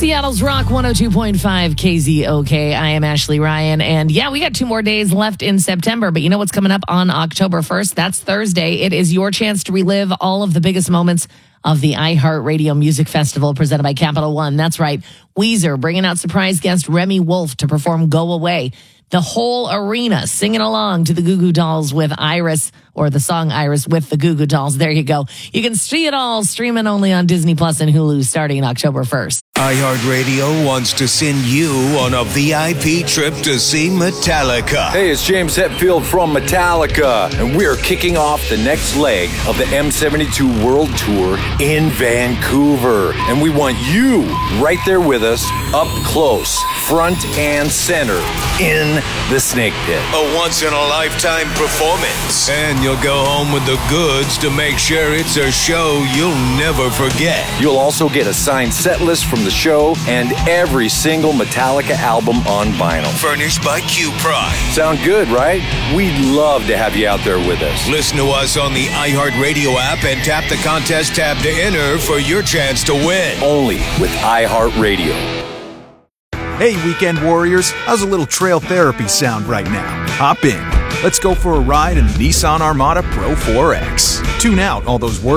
Seattle's Rock 102.5 KZOK. I am Ashley Ryan. And yeah, we got 2 more days left in September. But you know what's coming up on October 1st? That's Thursday. It is your chance to relive all of the biggest moments of the iHeartRadio Music Festival presented by Capital One. That's right. Weezer bringing out surprise guest Remy Wolf to perform Go Away. The whole arena singing along to the Goo Goo Dolls with Iris, or the song Iris with the Goo Goo Dolls. There you go. You can see it all streaming only on Disney Plus and Hulu starting October 1st. iHeartRadio wants to send you on a VIP trip to see Metallica. Hey, it's James Hetfield from Metallica, and we're kicking off the next leg of the M72 World Tour in Vancouver. And we want you right there with us, up close, front and center, in the Snake Pit. A once-in-a-lifetime performance. And you'll go home with the goods to make sure it's a show you'll never forget. You'll also get a signed set list from the show and every single Metallica album on vinyl. Furnished by Q Prime. Sound good, right? We'd love to have you out there with us. Listen to us on the iHeartRadio app and tap the contest tab to enter for your chance to win. Only with iHeartRadio. Hey, weekend warriors, how's a little trail therapy sound right now? Hop in. Let's go for a ride in the Nissan Armada Pro 4X. Tune out all those words